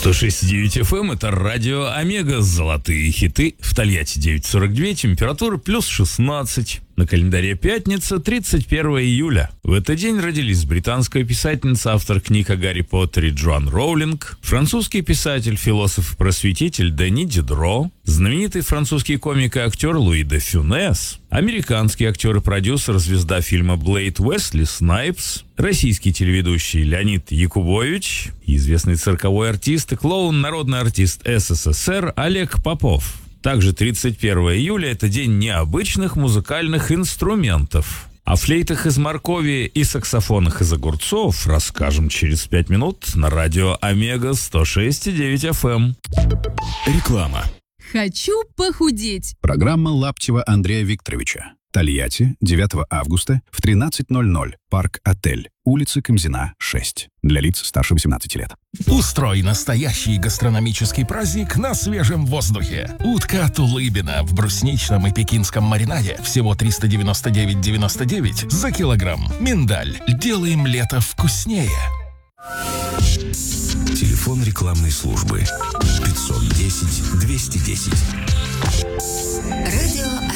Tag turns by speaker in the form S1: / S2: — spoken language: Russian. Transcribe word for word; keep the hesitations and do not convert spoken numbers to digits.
S1: сто шесть и девять эф эм — это радио Омега. Золотые хиты. В Тольятти девять сорок два, температура плюс шестнадцать. На календаре пятница, тридцать первого июля. В этот день родились британская писательница, автор книг о Гарри Поттере Джоан Роулинг, французский писатель, философ и просветитель Дени Дидро, знаменитый французский комик и актер Луи де Фюнес, американский актер и продюсер, звезда фильма «Блейд» Уэсли Снайпс, российский телеведущий Леонид Якубович, известный цирковой артист и клоун, народный артист эс эс эс эр Олег Попов. Также тридцать первого июля – это день необычных музыкальных инструментов. О флейтах из моркови и саксофонах из огурцов расскажем через пять минут на радио Омега сто шесть и девять эф эм.
S2: Реклама.
S3: Хочу похудеть.
S2: Программа Лаптева Андрея Викторовича. Тольятти, девятого августа в тринадцать ноль ноль. Парк-отель. Улица Камзина, шесть. Для лиц старше восемнадцати лет.
S4: Устрой настоящий гастрономический праздник на свежем воздухе. Утка Тулыбина в брусничном и пекинском маринаде. Всего триста девяносто девять девяносто девять за килограмм. Миндаль. Делаем лето вкуснее.
S5: Телефон рекламной службы пятьсот десять двести десять.
S6: Радио